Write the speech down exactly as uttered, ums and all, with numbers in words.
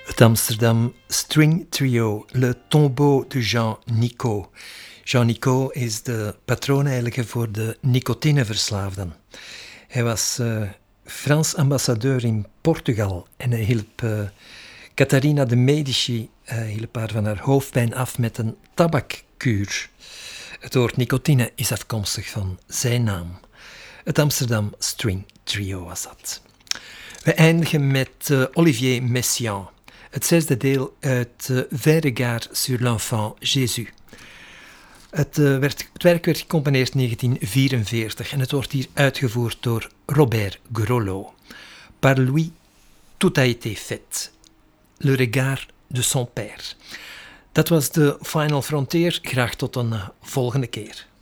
Het Amsterdam String Trio, Le Tombeau de Jean Nicot. Jean Nicot is de patroon eigenlijk voor de nicotineverslaafden. Hij was uh, Frans ambassadeur in Portugal en hij hielp uh, Catharina de Medici uh, hielp haar van haar hoofdpijn af met een tabakkuur. Het woord nicotine is afkomstig van zijn naam. Het Amsterdam String Trio was dat. We eindigen met uh, Olivier Messiaen. Het zesde deel uit uh, Vingt regards sur l'enfant Jésus. Het, uh, werd, het werk werd gecomponeerd in negentien vierenveertig en het wordt hier uitgevoerd door Robert Grolot. Par lui, tout a été fait. Le regard de son père. Dat was de Final Frontier. Graag tot een uh, volgende keer.